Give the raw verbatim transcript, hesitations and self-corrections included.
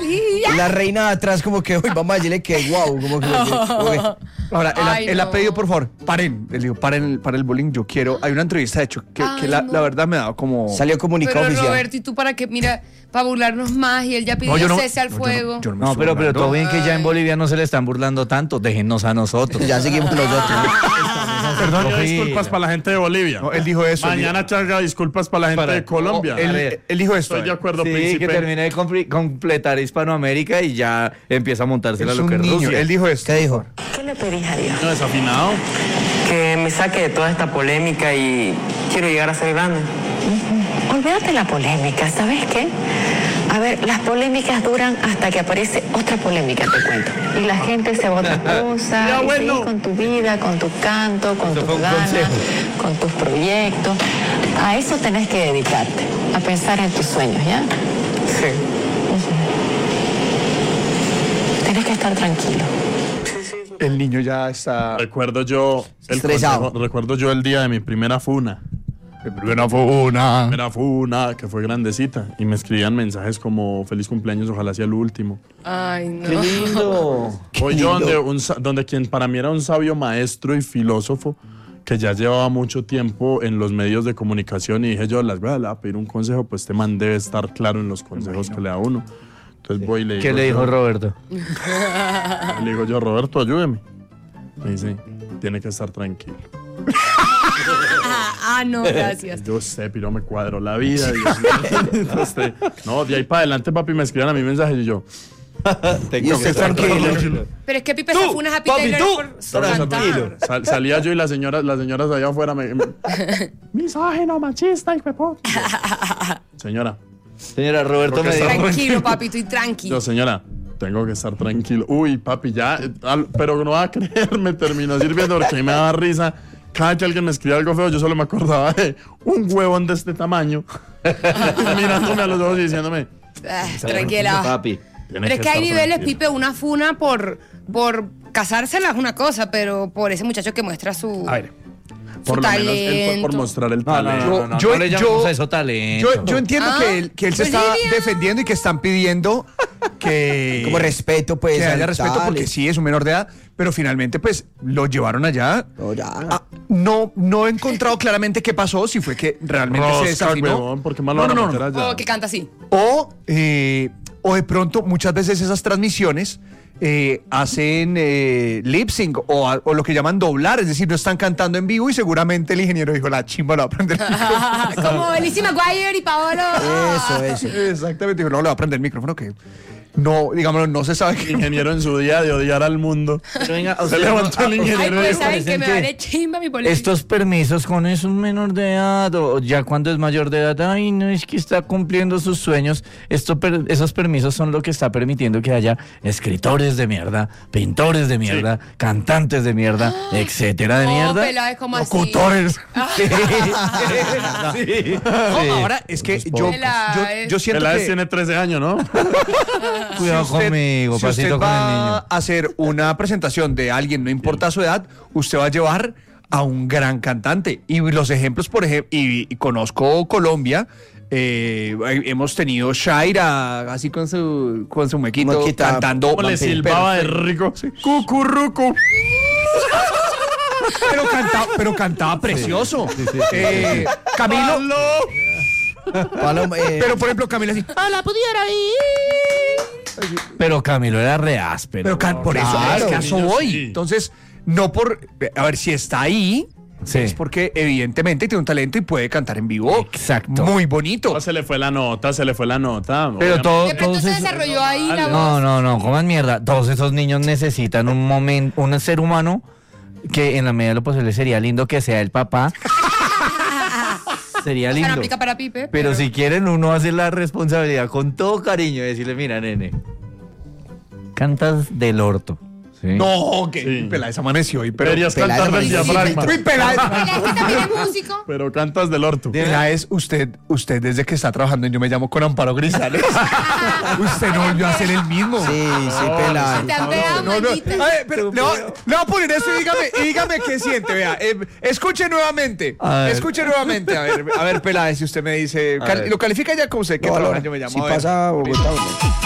Bolivia. La reina de atrás como que, uy, vamos a decirle que wow, como que, como que- Ahora, él, ha- Ay, él ha no. pedido, por favor, paren. Le digo, paren, para el bullying, yo quiero. Hay una entrevista, de hecho, que, Ay, que la, no. la verdad me da como. Salió comunicado Pero oficial. Roberto, ¿y tú para qué? Mira, para burlarnos más y él ya pidió No, yo no- cese al no, yo no- fuego. yo no me No, estoy pero, pero burlando. todo bien que ya en Ay. Bolivia no se le están burlando tanto. Déjennos a nosotros. Ya seguimos nosotros. Perdón, Profila. disculpas para la gente de Bolivia. No, él dijo eso. Mañana charga disculpas para la gente Para- de Colombia. no, Él, A ver, él dijo esto. Estoy de eh. acuerdo, Sí, príncipe. que termine de compli- completar Hispanoamérica y ya empieza a montarse Es lo un que es niño. Rusia. Él dijo esto. ¿Qué dijo? ¿Qué le pedís a Dios? No, desafinado. Que me saque de toda esta polémica y quiero llegar a ser grande. Olvídate la polémica, ¿sabes qué? A ver, las polémicas duran hasta que aparece otra polémica, te cuento. Y la gente se va a otra cosa, Ya, y bueno. sigue con tu vida, con tu canto, con Eso fue tus un ganas, consejo. con tus proyectos. A eso tenés que dedicarte, a pensar en tus sueños, ¿ya? Sí. Tenés que estar tranquilo. El niño ya está. Recuerdo yo el Estresado. consejo- recuerdo yo el día de mi primera funa. Primera funa. Primera funa, que fue grandecita. Y me escribían mensajes como feliz cumpleaños, ojalá sea el último. Ay, no. ¡Qué lindo! Hoy yo donde, un sa- donde quien para mí era un sabio maestro y filósofo que ya llevaba mucho tiempo en los medios de comunicación y dije yo, las voy a, le voy a pedir un consejo, pues este man debe estar claro en los consejos que le da uno. Entonces voy y le digo ¿Qué le dijo yo- Roberto? Le digo yo, Roberto, ayúdeme. Me dice, tiene que estar tranquilo. Ah, ah, no, gracias. Yo sé, pero me cuadró la vida. Dios mío. Entonces, no, de ahí para adelante, papi, me escribían a mi mensaje y yo, Y usted tranquilo. Pero es que Pipe se fue una Happy papi, Taylor tú, por su tranquilo. cantar. sal- salía yo y las señoras, las señoras allá afuera me... me misógino, machista, hijo de puta. Señora, Señora, Roberto Creo me que dijo... Tranquilo, papi, estoy tranquilo. yo, señora, tengo que estar tranquilo. Uy, papi, ya, eh, al- pero no va a creer, me terminó sirviendo porque a mí me daba risa. Cada que alguien me escribía algo feo, yo solo me acordaba de un huevón de este tamaño, mirándome a los ojos y diciéndome, Ah, tranquila. Papi. tiene Pero es que hay estar niveles, tranquilo. Pipe. Una funa por, por casársela es una cosa, pero por ese muchacho que muestra su, A ver. su Por lo menos él fue por talento. mostrar el No, no, talento. no, no, no, Yo- no le yo- llamamos a eso talento. Yo, yo entiendo Ah, que él, que él se está Bolivia. defendiendo y que están pidiendo que. Como respeto, pues. que haya al respeto tal. porque sí es un menor de edad, pero finalmente pues lo llevaron allá. No, ya. Ah, no, no he encontrado claramente qué pasó, si fue que realmente se Rosca, desafinó. huevón, ¿por qué más lo no, van a no, no, meter no. allá? O que canta así. O, eh, o de pronto muchas veces esas transmisiones eh, hacen eh, lip sync o, a- o lo que llaman doblar, es decir, no están cantando en vivo y seguramente el ingeniero dijo, la chimba la va a aprender el micrófono. Como Alicia Maguire y Paolo. Eso, eso. Exactamente, dijo, no, le va a aprender el micrófono que no, digámoslo, no se sabe qué. Ingeniero en su día de odiar al mundo. Pero venga, Se usted levantó no- el a- ingeniero. Ay, pues Dijo, saben que me que vale chimba mi política. Estos permisos con es un menor de edad o ya cuando es mayor de edad, ay, no es que está cumpliendo sus sueños. Esto per- esos permisos son lo que está permitiendo que haya escritores de mierda, pintores de mierda, cantantes de mierda, etcétera de No, mierda. pelado, es como así. Locutores. Sí. Sí. No, ahora es que yo, Pela, yo, es- yo siento Peláez que tiene trece años, ¿no? Cuidado si usted- conmigo, si usted pasito con el va niño. a hacer una presentación de alguien, no importa su edad, usted va a llevar a un gran cantante. Y los ejemplos, por ejemplo, y, y conozco Colombia, eh, hemos tenido Shaira así con su, con su mequito Mequita, cantando. Como le silbaba de rico. Cucurruco. Pero cantaba, pero cantaba precioso. Eh, Camilo. Paloma, eh, Pero por ejemplo, Camilo así. Pero Camilo era re áspero. Pero can- por eso Claro, es que a eso niño, voy. sí. Entonces, no por. A ver, si está ahí, Sí. es porque evidentemente tiene un talento y puede cantar en vivo. Exacto. Muy bonito. No, se le fue la nota, se le fue la nota. Pero Obviamente. todo, De pronto todos se esos- desarrolló ahí la No, voz. no, no, coman mierda. Todos esos niños necesitan un momento, un ser humano que en la medida de lo posible sería lindo que sea el papá. Sería Eso no lindo. aplica para Pipe. Pero si quieren uno hace la responsabilidad con todo cariño y decirle, mira, nene, cantas del orto. ¿sí? No, que Sí. Peláez amaneció y pero. Deberías Peláez cantar del amaneció. diafragma. Uy, Peláez. Pelea, que también es músico. Pero cantas del orto. Peláez, usted, usted desde que está trabajando en Yo Me Llamo con Amparo Grisales, usted no volvió a ser el mismo. sí, sí, Peláez. Te han pegado No, no. malditas. A ver, pero le voy, a- le voy a poner eso y dígame, y dígame qué siente, vea. Eh, escuche nuevamente. A ver. Escuche nuevamente. A ver, a ver, Peláez, si usted me dice. cal- ver. lo califica ya como usted que No, trabaja valora. en Yo Me Llamo. Si a ver. pasa a Bogotá, ¿no?